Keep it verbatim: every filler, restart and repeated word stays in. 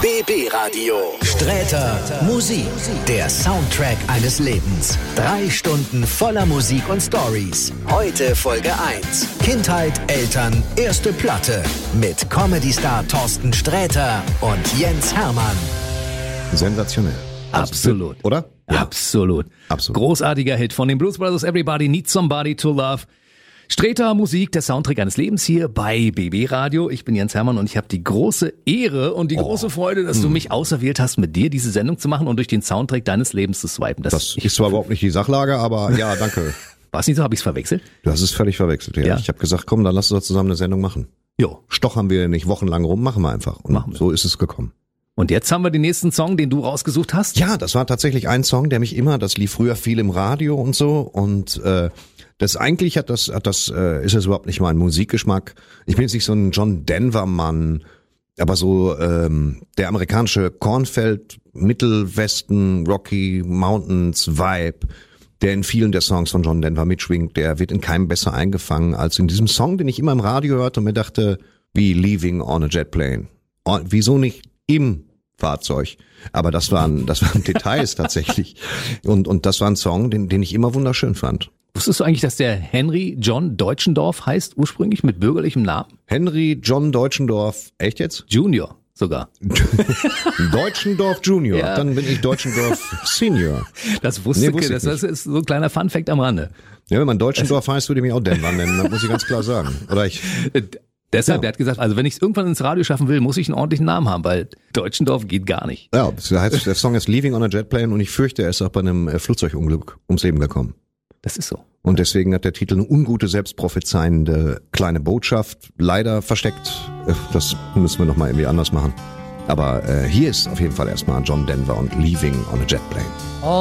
B B Radio. Sträter Musik. Der Soundtrack eines Lebens. Drei Stunden voller Musik und Stories. Heute Folge eins. Kindheit, Eltern, erste Platte. Mit Comedy-Star Thorsten Sträter und Jens Hermann. Sensationell. Absolut. Oder? Ja. Absolut. Absolut. Großartiger Hit von den Blues Brothers. Everybody Needs Somebody to Love. Sträter Musik, der Soundtrack eines Lebens hier bei B B Radio. Ich bin Jens Hermann und ich habe die große Ehre und die oh. große Freude, dass du mich auserwählt hast, mit dir diese Sendung zu machen und durch den Soundtrack deines Lebens zu swipen. Das, das ist zwar überhaupt nicht die Sachlage, aber ja, danke. War es nicht so? Habe ich es verwechselt? Du hast es völlig verwechselt, ja. ja. Ich habe gesagt, komm, dann lass uns doch zusammen eine Sendung machen. Jo. Stochern wir nicht wochenlang rum, machen wir einfach. Und machen wir. So ist es gekommen. Und jetzt haben wir den nächsten Song, den du rausgesucht hast. Ja, das war tatsächlich ein Song, der mich immer, das lief früher viel im Radio und so und äh, das eigentlich hat das, hat das äh, ist es überhaupt nicht mein Musikgeschmack. Ich bin jetzt nicht so ein John Denver Mann, aber so ähm, der amerikanische Kornfeld, Mittelwesten, Rocky Mountains Vibe, der in vielen der Songs von John Denver mitschwingt, der wird in keinem besser eingefangen als in diesem Song, den ich immer im Radio hörte und mir dachte, wie Leaving on a Jet Plane. Und wieso nicht im Fahrzeug? Aber das waren, das waren Details tatsächlich. Und, und das war ein Song, den, den ich immer wunderschön fand. Wusstest du eigentlich, dass der Henry John Deutschendorf heißt, ursprünglich mit bürgerlichem Namen? Henry John Deutschendorf, echt jetzt? Junior sogar. Deutschendorf Junior, ja. Dann bin ich Deutschendorf Senior. Das wusste, nee, wusste ich das, das ist so ein kleiner Funfact am Rande. Ja, wenn man Deutschendorf heißt, würde ich mich auch Denver nennen, das muss ich ganz klar sagen. Oder ich... Deshalb, ja. Der hat gesagt, also wenn ich es irgendwann ins Radio schaffen will, muss ich einen ordentlichen Namen haben, weil Deutschendorf geht gar nicht. Ja, das heißt, der Song ist Leaving on a Jet Plane und ich fürchte, er ist auch bei einem Flugzeugunglück ums Leben gekommen. Das ist so. Und deswegen hat der Titel eine ungute, selbstprophezeiende kleine Botschaft, leider versteckt. Das müssen wir nochmal irgendwie anders machen. Aber äh, hier ist auf jeden Fall erstmal John Denver und Leaving on a Jet Plane.